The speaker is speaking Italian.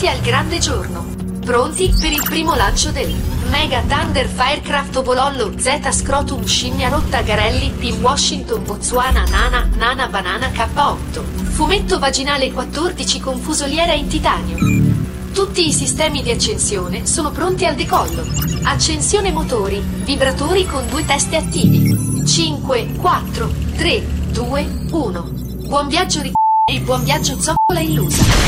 pronti al grande giorno. Pronti per il primo lancio del Mega Thunder Firecraft Obolollo Z Scrotum Scimmia Rotta Garelli P Washington Botswana Nana Banana K8 fumetto vaginale 14 con fusoliera in titanio. Tutti i sistemi di accensione sono pronti al decollo. Accensione motori, vibratori con 2 teste attivi. 5, 4, 3, 2, 1. Buon viaggio e buon viaggio zoccola illusa.